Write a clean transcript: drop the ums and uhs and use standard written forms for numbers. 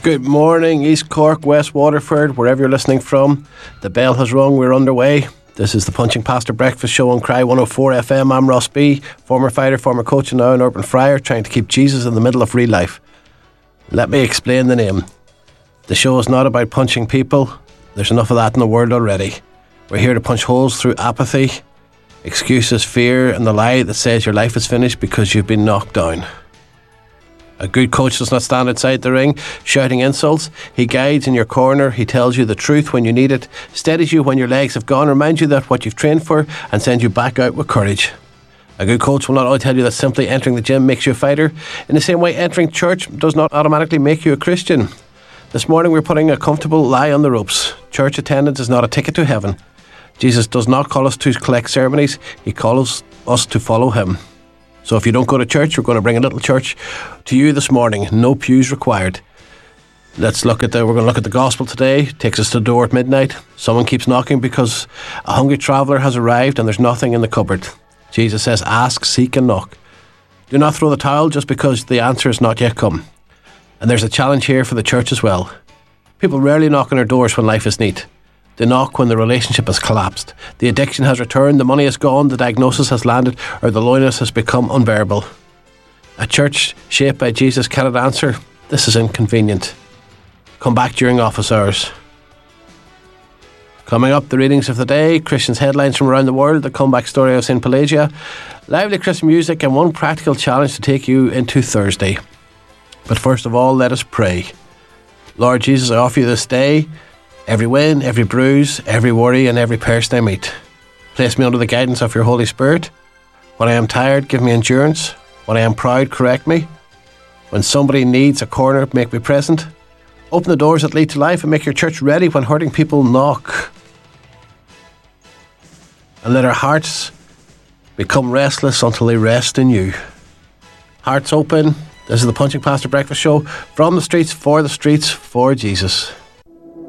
Good morning, East Cork, West Waterford, wherever you're listening from. The bell has rung, we're underway. This is the Punching Pastor Breakfast Show on Cry 104 FM. I'm Ross B, former fighter, former coach and now an urban friar, trying to keep Jesus in the middle of real life. Let me explain the name. The show is not about punching people. There's enough of that in the world already. We're here to punch holes through apathy, excuses, fear and the lie that says your life is finished because you've been knocked down. A good coach does not stand outside the ring shouting insults. He guides in your corner. He tells you the truth when you need it, steadies you when your legs have gone, reminds you that what you've trained for, and sends you back out with courage. A good coach will not only tell you that simply entering the gym makes you a fighter. In the same way, entering church does not automatically make you a Christian. This morning we're putting a comfortable lie on the ropes. Church attendance is not a ticket to heaven. Jesus does not call us to collect ceremonies. He calls us to follow him. So if you don't go to church, we're going to bring a little church to you this morning. No pews required. We're going to look at the gospel today. It takes us to the door at midnight. Someone keeps knocking because a hungry traveller has arrived and there's nothing in the cupboard. Jesus says, ask, seek and knock. Do not throw the towel just because the answer has not yet come. And there's a challenge here for the church as well. People rarely knock on our doors when life is neat. They knock when the relationship has collapsed, the addiction has returned, the money is gone, the diagnosis has landed, or the loneliness has become unbearable. A church shaped by Jesus cannot answer. This is inconvenient. Come back during office hours. Coming up, the readings of the day, Christians' headlines from around the world, the comeback story of St. Pelagia, lively Christian music, and one practical challenge to take you into Thursday. But first of all, let us pray. Lord Jesus, I offer you this day, every win, every bruise, every worry and every person I meet. Place me under the guidance of your Holy Spirit. When I am tired, give me endurance. When I am proud, correct me. When somebody needs a corner, make me present. Open the doors that lead to life and make your church ready when hurting people knock. And let our hearts become restless until they rest in you. Hearts open. This is the Punching Pastor Breakfast Show from the streets, for Jesus.